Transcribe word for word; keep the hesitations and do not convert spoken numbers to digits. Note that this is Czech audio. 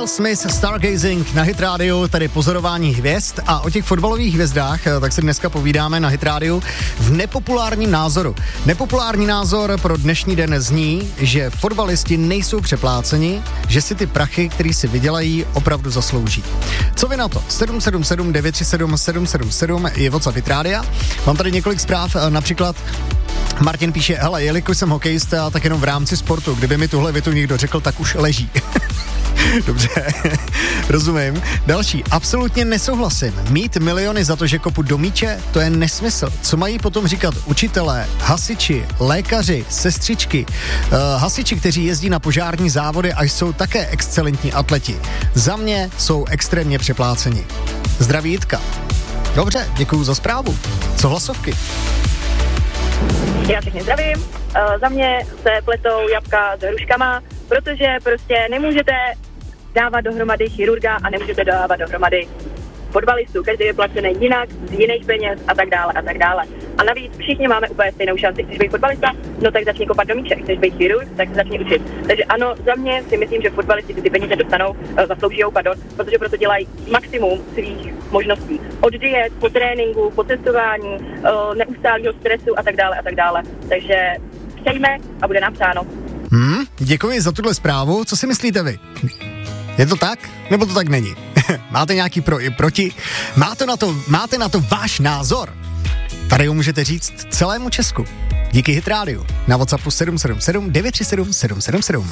Smith, Stargazing na Hit Radio, tady pozorování hvězd, a o těch fotbalových hvězdách tak si dneska povídáme na Hit Radio v nepopulárním názoru. Nepopulární názor pro dnešní den zní, že fotbalisti nejsou přepláceni, že si ty prachy, který si vydělají, opravdu zaslouží. Co vy na to? sedm sedm sedm devět tři sedm sedm sedm sedm je WhatsApp Hit Radio. Mám tady několik zpráv, například Martin píše, hele, jelikož jsem hokejista, tak jenom v rámci sportu, kdyby mi tuhle větu někdo řekl, tak už leží. Dobře, rozumím. Další, absolutně nesouhlasím. Mít miliony za to, že kopu do míče, to je nesmysl. Co mají potom říkat učitelé, hasiči, lékaři, sestřičky, uh, hasiči, kteří jezdí na požární závody a jsou také excelentní atleti. Za mě jsou extrémně přepláceni. Zdraví Jitka. Dobře, děkuju za zprávu. Co hlasovky? Já všechny zdravím. Uh, za mě se pletou jabka s hruškama, protože prostě nemůžete dávat dohromady chirurga a nemůžete dávat dohromady fotbalistu. Každý je placený jinak, z jiných peněz a tak dále a tak dále. A navíc všichni máme úplně stejnou šanci. Chceš být fotbalista? No tak začni kopat do míče. Chceš být chirurg? Tak se začni učit. Takže ano, za mě si myslím, že fotbalisti ty peníze dostanou, zaslouží, pardon, protože proto dělají maximum svých možností. Od diet, po tréninku, po cestování, neustálého stresu a tak dále a tak dále. Takže přejme a bude nám psáno. Hmm, děkuji za tuhle zprávu. Co si myslíte vy? Je to tak? Nebo to tak není? Máte nějaký pro i proti? Máte na to, máte na to váš názor? Tady ho můžete říct celému Česku. Díky Hit Radio. Na WhatsAppu sedm sedm sedm devět tři sedm sedm sedm sedm.